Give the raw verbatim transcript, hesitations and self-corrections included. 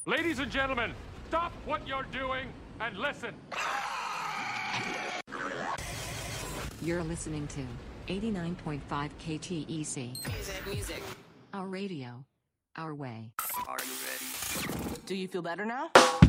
Ladies and gentlemen, stop what you're doing and listen. You're listening to eighty-nine point five K T E C. Music, music. Our radio. Our way. Are you ready? Do you feel better now?